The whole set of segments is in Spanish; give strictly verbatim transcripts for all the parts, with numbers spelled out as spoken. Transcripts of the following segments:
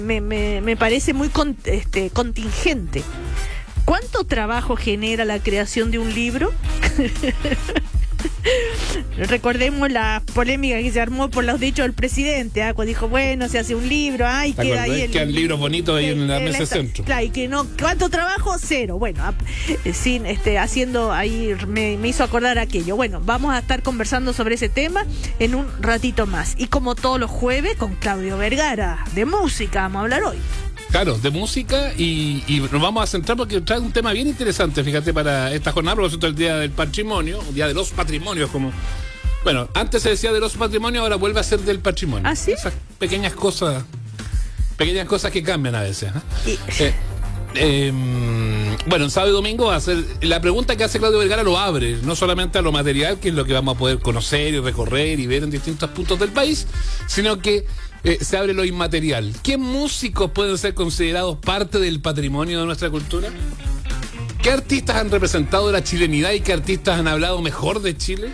me, me, me parece muy con, este, contingente. ¿Cuánto trabajo genera la creación de un libro? Recordemos la polémica que se armó por los dichos del presidente, ¿eh? Cuando dijo, bueno, se hace un libro, ay, ¿Te queda ahí el, quedan libros bonitos ahí el, en la el, mesa el, centro? Claro, y que no, ¿cuánto trabajo? Cero. Bueno, eh, sin este, haciendo ahí, me, me hizo acordar aquello. Bueno, vamos a estar conversando sobre ese tema en un ratito más. Y como todos los jueves, con Claudio Vergara, de música vamos a hablar hoy. Claro, de música y, y nos vamos a centrar porque trae un tema bien interesante, fíjate, para esta jornada, por ejemplo, el Día del Patrimonio, el Día de los Patrimonios, como... Bueno, antes se decía de los patrimonios, ahora vuelve a ser del patrimonio. ¿Ah, sí? Esas pequeñas cosas, pequeñas cosas que cambian a veces. ¿eh? Y... Eh, eh, bueno, el sábado y domingo va a ser... La pregunta que hace Claudio Vergara lo abre, no solamente a lo material, que es lo que vamos a poder conocer y recorrer y ver en distintos puntos del país, sino que Eh, se abre lo inmaterial. ¿Qué músicos pueden ser considerados parte del patrimonio de nuestra cultura? ¿Qué artistas han representado la chilenidad y qué artistas han hablado mejor de Chile?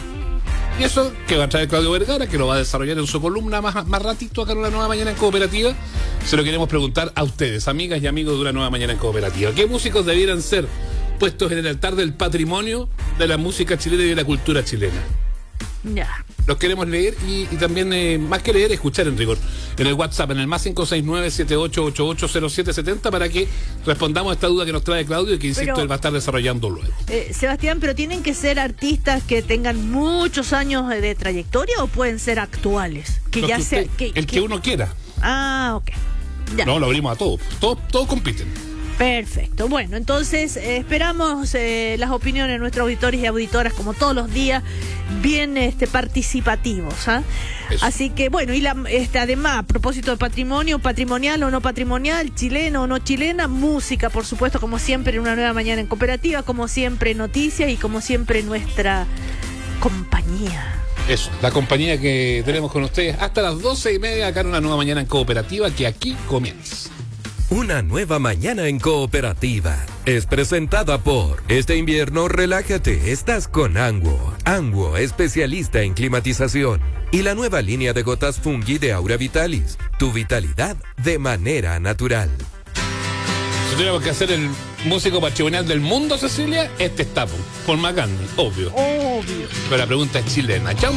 Y eso que va a traer Claudio Vergara, que lo va a desarrollar en su columna más, más ratito acá en Una Nueva Mañana en Cooperativa. Se lo queremos preguntar a ustedes, amigas y amigos de Una Nueva Mañana en Cooperativa. ¿Qué músicos debieran ser puestos en el altar del patrimonio de la música chilena y de la cultura chilena? Ya. Los queremos leer y, y también, eh, más que leer, escuchar en rigor. En el WhatsApp, en el más cinco seis nueve, siete ocho ocho ocho, cero siete siete cero, para que respondamos a esta duda que nos trae Claudio y que, insisto, pero, él va a estar desarrollando luego. Eh, Sebastián, ¿pero tienen que ser artistas que tengan muchos años de, de trayectoria o pueden ser actuales? Que Lo ya que sea... usted, Que, el que, que uno quiera. Ah, ok. Ya. No, lo abrimos a todos. Todos, todos compiten. Perfecto. Bueno, entonces eh, esperamos eh, las opiniones de nuestros auditores y auditoras, como todos los días, bien este, participativos. ¿eh? Así que, bueno, y la, este, además, a propósito de patrimonio, patrimonial o no patrimonial, chileno o no chilena, música, por supuesto, como siempre, en Una Nueva Mañana en Cooperativa, como siempre, noticias y como siempre, nuestra compañía. Eso, la compañía que tenemos con ustedes hasta las doce y media acá en Una Nueva Mañana en Cooperativa, que aquí comienza. Una Nueva Mañana en Cooperativa es presentada por... Este invierno relájate, estás con Anguo. Anguo, especialista en climatización. Y la nueva línea de gotas Fungi de Aura Vitalis. Tu vitalidad de manera natural. Si tuviéramos que hacer el músico patrimonial del mundo, Cecilia, este está, Paul McCartney, obvio. Obvio. Pero la pregunta es chilena. Chao.